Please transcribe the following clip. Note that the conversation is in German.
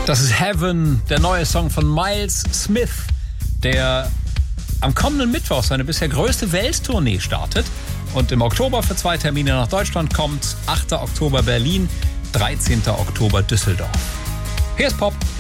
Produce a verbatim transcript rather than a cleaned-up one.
Das ist Heaven, der neue Song von Miles Smith, der am kommenden Mittwoch seine bisher größte Welttournee startet und im Oktober für zwei Termine nach Deutschland kommt. achter Oktober Berlin, dreizehnter Oktober Düsseldorf. Hier ist Pop.